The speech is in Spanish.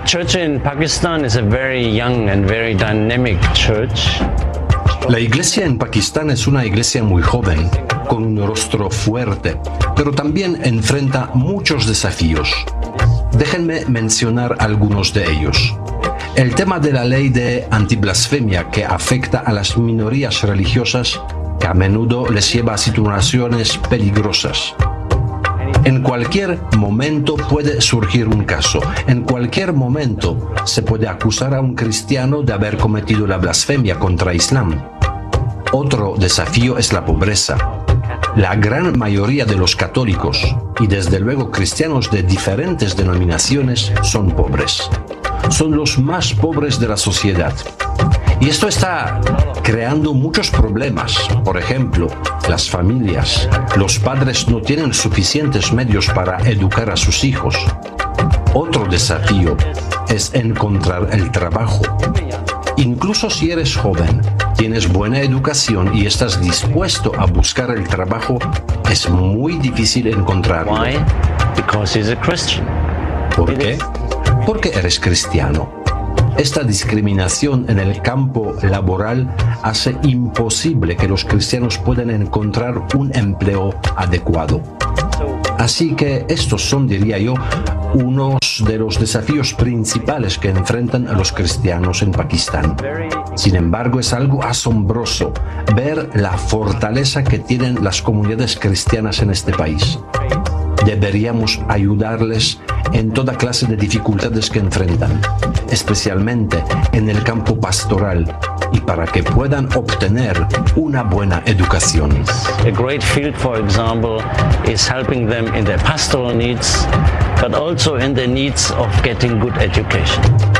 church in Pakistan is a very young and very dynamic church. La iglesia en Pakistán es una iglesia muy joven, con un rostro fuerte, pero también enfrenta muchos desafíos. Déjenme mencionar algunos de ellos. El tema de la ley de antiblasfemia que afecta a las minorías religiosas, que a menudo les lleva a situaciones peligrosas. En cualquier momento puede surgir un caso. En cualquier momento se puede acusar a un cristiano de haber cometido la blasfemia contra Islam. Otro desafío es la pobreza. La gran mayoría de los católicos, y desde luego cristianos de diferentes denominaciones, son pobres. Son los más pobres de la sociedad. Y esto está creando muchos problemas. Por ejemplo, las familias. Los padres no tienen suficientes medios para educar a sus hijos. Otro desafío es encontrar el trabajo. Incluso si eres joven, tienes buena educación y estás dispuesto a buscar el trabajo, es muy difícil encontrarlo. Why? Because he's a Christian. ¿Por qué? Porque eres cristiano. Esta discriminación en el campo laboral hace imposible que los cristianos puedan encontrar un empleo adecuado. Así que estos son, diría yo, unos de los desafíos principales que enfrentan a los cristianos en Pakistán. Sin embargo, es algo asombroso ver la fortaleza que tienen las comunidades cristianas en este país. Deberíamos ayudarles en toda clase de dificultades que enfrentan, especialmente en el campo pastoral, y para que puedan obtener una buena educación. A great field, for example, is helping them in their pastoral needs, but also in the needs of getting good education.